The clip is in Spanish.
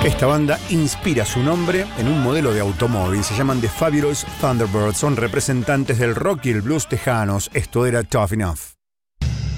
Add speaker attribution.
Speaker 1: Esta banda inspira su nombre en un modelo de automóvil. Se llaman The Fabulous Thunderbirds. Son representantes del rock y el blues tejanos. Esto era Tough Enough.